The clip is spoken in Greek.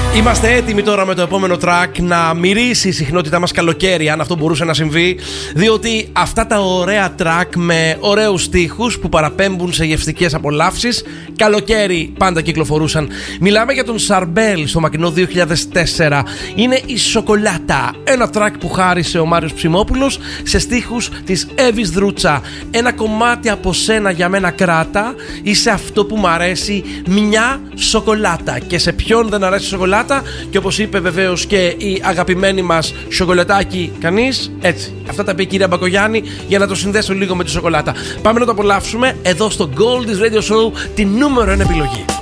Είμαστε έτοιμοι τώρα με το επόμενο track να μυρίσει η συχνότητά μας καλοκαίρι, αν αυτό μπορούσε να συμβεί, διότι αυτά τα ωραία track με ωραίους στίχους που παραπέμπουν σε γευστικές απολαύσεις καλοκαίρι πάντα κυκλοφορούσαν. Μιλάμε για τον Σαρμπέλ στο μακρινό 2004. Είναι η Σοκολάτα, ένα track που χάρισε ο Μάριος Ψημόπουλος σε στίχους της Εύης Δρούτσα. Ένα κομμάτι από σένα για μένα κράτα, είσαι αυτό που μ' αρέσει, μια σοκολάτα. Και σε ποιον δεν αρέσει η σοκολάτα? Και όπως είπε βεβαίως και η αγαπημένη μας σοκολατάκι, κανείς. Έτσι, αυτά τα είπε η κυρία Μπακογιάννη για να το συνδέσω λίγο με τη σοκολάτα. Πάμε να το απολαύσουμε εδώ στο Gold's Radio Show, τη νούμερο 1 επιλογή.